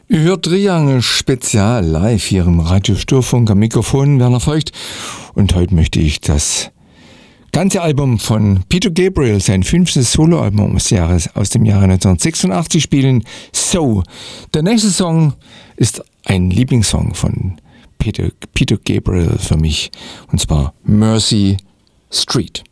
Ihr hört Triangle Spezial live hier im Radio Störfunk, am Mikrofon Werner Feucht. Und heute möchte ich das ganze Album von Peter Gabriel, sein 5. Soloalbum aus dem Jahre 1986 spielen. So, der nächste Song ist ein Lieblingssong von Peter Gabriel für mich, und zwar Mercy Street.